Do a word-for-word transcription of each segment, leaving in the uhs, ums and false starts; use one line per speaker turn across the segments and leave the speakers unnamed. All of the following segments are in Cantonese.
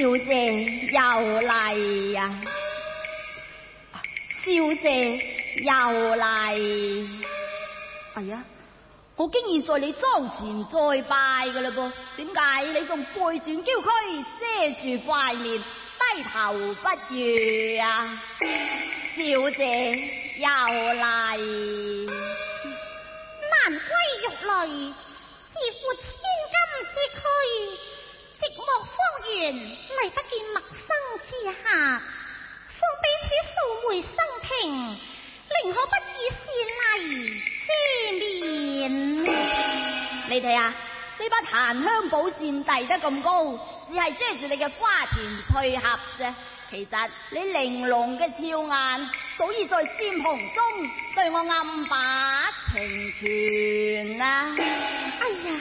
小姐又嚟呀！小姐又嚟。哎呀，我竟然在你莊前再拜噶啦噃，點解你仲背轉嬌軀，遮住塊面，低頭不語啊？小姐又嚟。
蘭歸玉淚，自負千金之軀，寂寞荒原，嚟不見陌生之客，況彼此數回生平，寧可不以是泥遮面。
你睇下呢把檀香寶扇遞得咁高，只係遮住你嘅花田翠合啫。其實你玲瓏嘅俏眼，早已在仙蓬中對我暗把情傳啊！
哎呀，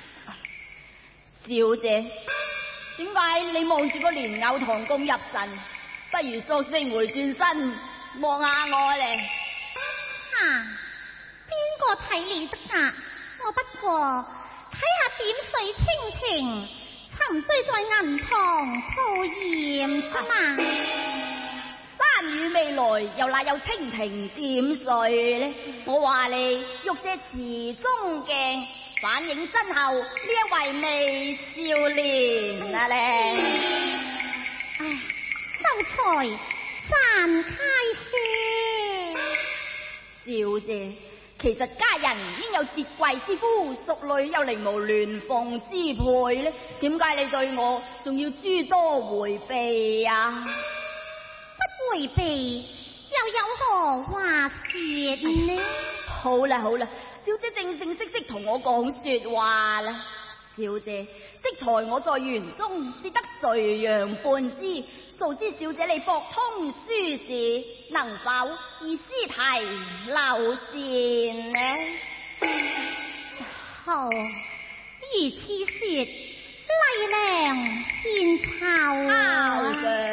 小姐，點解你望住個蓮藕堂咁入神？不如索性回轉身望下我咧。
啊，邊個睇你得㗎？我不過睇下點水清情，沉醉在銀塘吐鹽啫嘛。
山雨未來，又哪有蜻蜓點水呢？我話你玉借池中鏡，反映身後呢一位美少年啊咧。
唉，秀才讚開些。
小姐，其實家人應有節貴之夫，淑女又寧無鸞鳳之配呢？點解你對我仲要諸多迴避啊？
不迴避又有何話說呢？
好啦好啦，小姐正正式式同我講說話啦。小姐，適才我在園中只得垂楊半枝，素知小姐你博通書士，能否以詩題留善呢？
好，如此說，麗娘獻醜啊！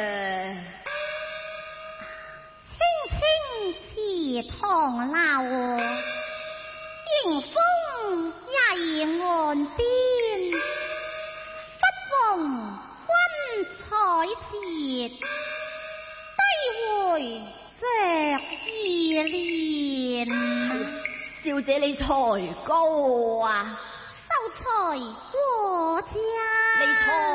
青青池塘流，迎風曳岸邊，忽逢君采擷，低回着二蓮。
小姐你才高啊！
秀才過獎。
你錯。